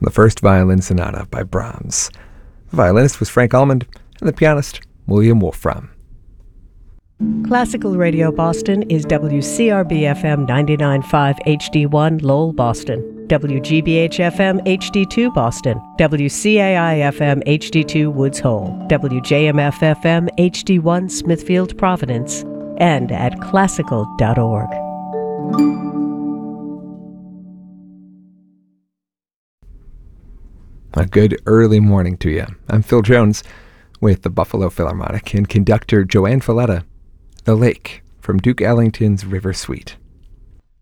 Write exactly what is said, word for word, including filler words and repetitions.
the First Violin Sonata by Brahms. The violinist was Frank Almond, and the pianist, William Wolfram. Classical Radio Boston is W C R B F M ninety-nine point five H D one Lowell, Boston, W G B H F M H D two Boston, W C A I F M H D two Woods Hole, W J M F F M H D one Smithfield, Providence, and at classical dot org. A good early morning to you. I'm Phil Jones with the Buffalo Philharmonic and conductor Joanne Falletta, The Lake from Duke Ellington's River Suite.